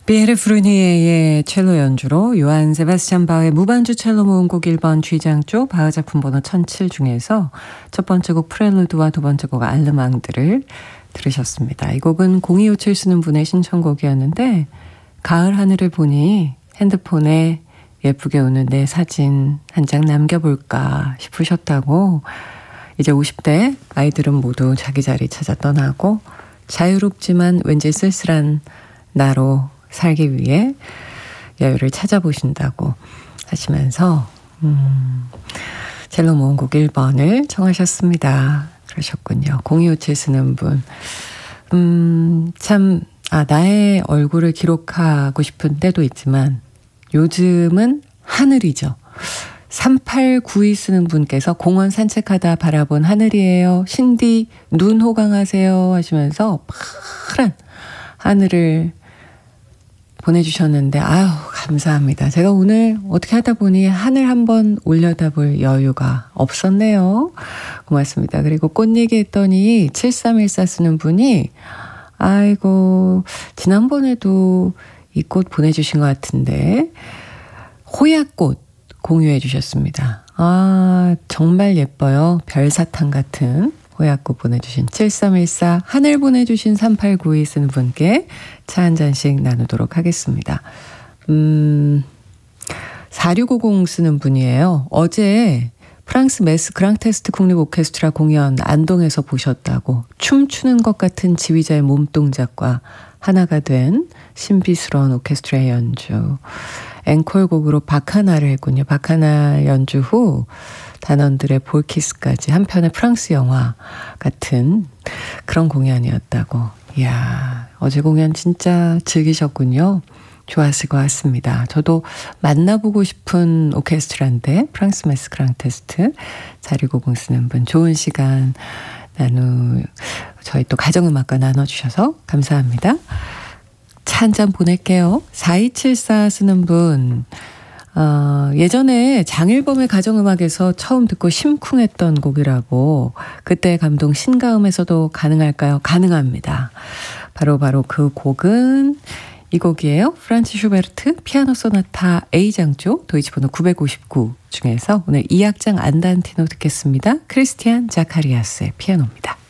피에르 프루니에의 첼로 연주로 요한 세바스찬 바흐의 무반주 첼로 모음곡 1번 G장조 바흐 작품 번호 1007 중에서 첫 번째 곡 프렐루드와 두 번째 곡 알르망드를 들으셨습니다. 이 곡은 0257 쓰는 분의 신청곡이었는데 가을 하늘을 보니 핸드폰에 예쁘게 오는 내 사진 한 장 남겨볼까 싶으셨다고. 이제 50대 아이들은 모두 자기 자리 찾아 떠나고 자유롭지만 왠지 쓸쓸한 나로 살기 위해 여유를 찾아보신다고 하시면서 첼로 모음곡 1번을 청하셨습니다. 그러셨군요. 0257 쓰는 분. 나의 얼굴을 기록하고 싶은 때도 있지만 요즘은 하늘이죠. 3892 쓰는 분께서 공원 산책하다 바라본 하늘이에요. 신디 눈 호강하세요 하시면서 파란 하늘을 보내주셨는데 아유 감사합니다. 제가 오늘 어떻게 하다 보니 하늘 한번 올려다볼 여유가 없었네요. 고맙습니다. 그리고 꽃 얘기했더니 7314 쓰는 분이 아이고 지난번에도 이 꽃 보내주신 것 같은데 호야꽃 공유해 주셨습니다. 아 정말 예뻐요. 별사탕 같은 호야꽃 보내주신 7314 하늘 보내주신 3892 쓰는 분께 차 한 잔씩 나누도록 하겠습니다. 4650 쓰는 분이에요. 어제 프랑스 메스 그랑테스트 국립 오케스트라 공연 안동에서 보셨다고 춤추는 것 같은 지휘자의 몸동작과 하나가 된 신비스러운 오케스트라 연주. 앵콜곡으로 바카나를 했군요. 바카나 연주 후 단원들의 볼키스까지 한 편의 프랑스 영화 같은 그런 공연이었다고. 이야, 어제 공연 진짜 즐기셨군요. 좋았을 것 같습니다. 저도 만나보고 싶은 오케스트라인데 프랑스 메스 그랑테스트 4650 쓰는 분 좋은 시간 저희 또 가정음악과 나눠주셔서 감사합니다. 차 한 잔 보낼게요. 4274 쓰는 분 예전에 장일범의 가정음악에서 처음 듣고 심쿵했던 곡이라고. 그때 감동 신가음에서도 가능할까요? 가능합니다. 바로 그 곡은 이 곡이에요. 프란츠 슈베르트 피아노 소나타 A장조 도이치 번호 959 중에서 오늘 2악장 안단티노 듣겠습니다. 크리스티안 자카리아스의 피아노입니다.